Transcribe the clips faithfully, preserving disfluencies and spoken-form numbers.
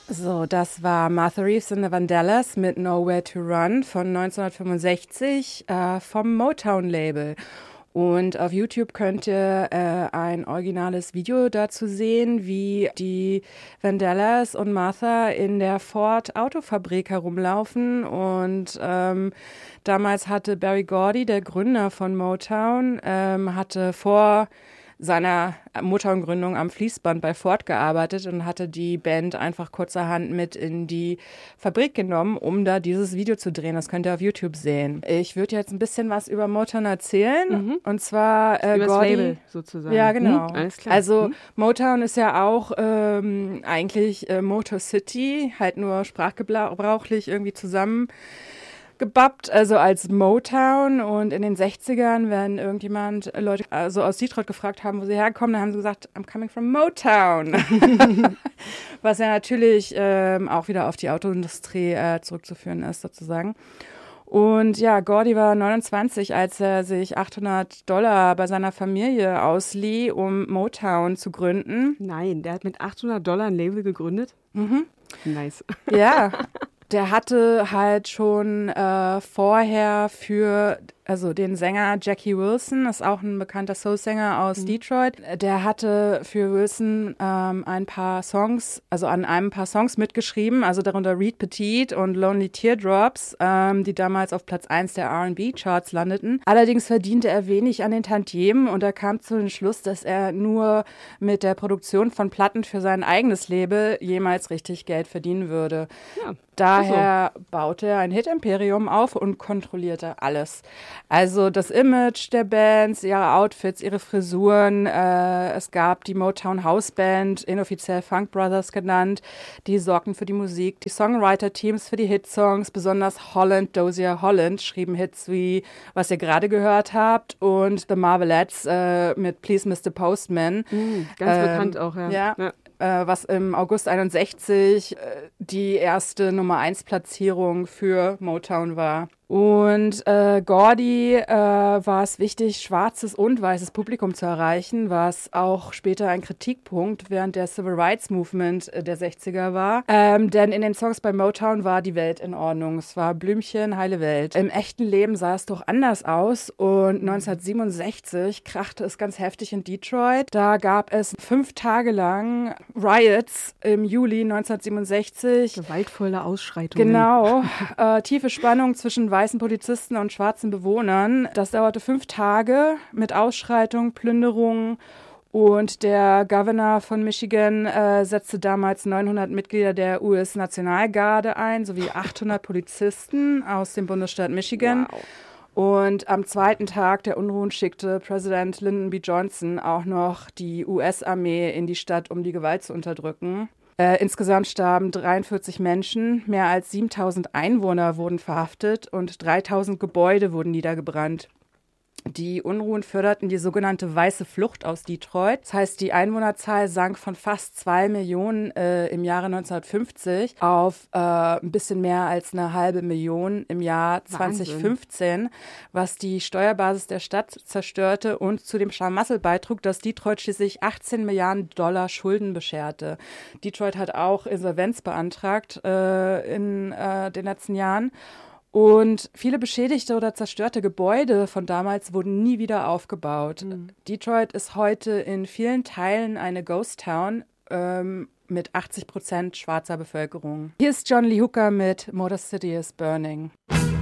So, das war Martha Reeves and the Vandellas mit Nowhere to Run von neunzehnhundertfünfundsechzig äh, vom Motown-Label. Und auf YouTube könnt ihr äh, ein originales Video dazu sehen, wie die Vandellas und Martha in der Ford Autofabrik herumlaufen. Und ähm, damals hatte Berry Gordy, der Gründer von Motown, ähm, hatte vor seiner Motown-Gründung am Fließband bei Ford gearbeitet und hatte die Band einfach kurzerhand mit in die Fabrik genommen, um da dieses Video zu drehen. Das könnt ihr auf YouTube sehen. Ich würde jetzt ein bisschen was über Motown erzählen. Mhm. Und zwar äh, über das Gordy, Label sozusagen. Ja, genau. Mhm, alles klar. Also mhm. Motown ist ja auch ähm, eigentlich äh, Motor City, halt nur sprachgebrauchlich irgendwie zusammen gebappt, also als Motown. Und in den sechzigern, wenn irgendjemand Leute also aus Detroit gefragt haben, wo sie herkommen, dann haben sie gesagt, I'm coming from Motown. Was ja natürlich ähm, auch wieder auf die Autoindustrie äh, zurückzuführen ist, sozusagen. Und ja, Gordy war neunundzwanzig, als er sich achthundert Dollar bei seiner Familie auslieh, um Motown zu gründen. Nein, der hat mit achthundert Dollar ein Label gegründet? Mhm. Nice. Ja, der hatte halt schon äh, vorher für, also den Sänger Jackie Wilson, ist auch ein bekannter Soul-Sänger aus mhm. Detroit, der hatte für Wilson ähm, ein paar Songs, also an einem paar Songs mitgeschrieben, also darunter Reed Petite und Lonely Teardrops, ähm, die damals auf Platz eins der R and B-Charts landeten. Allerdings verdiente er wenig an den Tantiemen und er kam zu dem Schluss, dass er nur mit der Produktion von Platten für sein eigenes Label jemals richtig Geld verdienen würde. Ja. Daher so. baute er ein Hit-Imperium auf und kontrollierte alles. Also das Image der Bands, ihre Outfits, ihre Frisuren. Äh, es gab die Motown House Band, inoffiziell Funk Brothers genannt. Die sorgten für die Musik. Die Songwriter-Teams für die Hitsongs, besonders Holland, Dozier Holland, schrieben Hits wie, was ihr gerade gehört habt, und The Marvelettes äh, mit Please Mister Postman. Mhm, ganz ähm, bekannt auch, ja. ja. ja. Was im August einundsechzig die erste Nummer eins Platzierung für Motown war. Und äh, Gordy äh, war es wichtig, schwarzes und weißes Publikum zu erreichen, was auch später ein Kritikpunkt während der Civil Rights Movement der sechziger war. Ähm, denn in den Songs bei Motown war die Welt in Ordnung. Es war Blümchen, heile Welt. Im echten Leben sah es doch anders aus. Und neunzehnhundertsiebenundsechzig krachte es ganz heftig in Detroit. Da gab es fünf Tage lang Riots im Juli neunzehnhundertsiebenundsechzig. Gewaltvolle Ausschreitungen. Genau. Äh, tiefe Spannung zwischen weißen Polizisten und schwarzen Bewohnern. Das dauerte fünf Tage mit Ausschreitungen, Plünderungen. Und der Governor von Michigan äh, setzte damals neunhundert Mitglieder der U S-Nationalgarde ein, sowie achthundert Polizisten aus dem Bundesstaat Michigan. Wow. Und am zweiten Tag der Unruhen schickte Präsident Lyndon B. Johnson auch noch die U S-Armee in die Stadt, um die Gewalt zu unterdrücken. Äh, insgesamt starben dreiundvierzig Menschen, mehr als siebentausend Einwohner wurden verhaftet und dreitausend Gebäude wurden niedergebrannt. Die Unruhen förderten die sogenannte Weiße Flucht aus Detroit. Das heißt, die Einwohnerzahl sank von fast zwei Millionen äh, im Jahre neunzehnhundertfünfzig auf äh, ein bisschen mehr als eine halbe Million im Jahr zweitausendfünfzehn, Wahnsinn. Was die Steuerbasis der Stadt zerstörte und zu dem Schlamassel beitrug, dass Detroit schließlich achtzehn Milliarden Dollar Schulden bescherte. Detroit hat auch Insolvenz beantragt äh, in äh, den letzten Jahren. Und viele beschädigte oder zerstörte Gebäude von damals wurden nie wieder aufgebaut. Mhm. Detroit ist heute in vielen Teilen eine Ghost Town ähm, mit achtzig Prozent schwarzer Bevölkerung. Hier ist John Lee Hooker mit Motor City is Burning.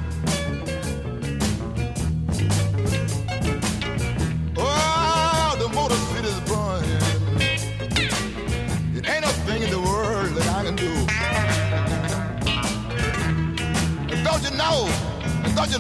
Oh, the Motor City is burning. It ain't a thing in the world that I can do. Don't you know